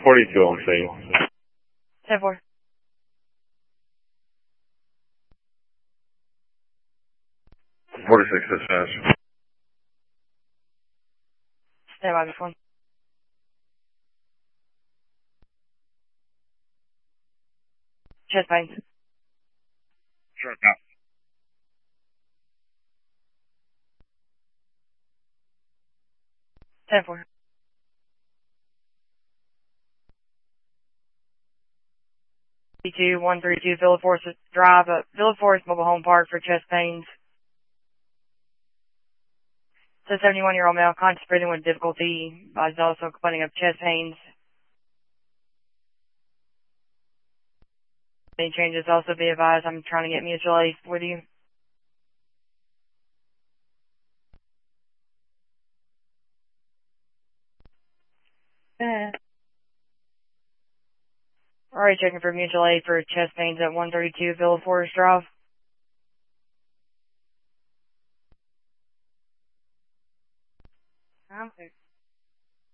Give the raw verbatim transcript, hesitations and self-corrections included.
forty-two on scene. ten four. forty-six dispatch. Stand by before. Chest pains. Sure, now. ten four. two one three two Villa Forest Drive, uh, Villa Forest Mobile Home Park for chest pains. So seventy-one-year-old male conscious breathing with difficulty. Is also complaining of chest pains. Any changes also be advised. I'm trying to get mutual aid with you. Uh, Alright, checking for mutual aid for chest pains at one thirty-two Villa Forest Drive. Okay.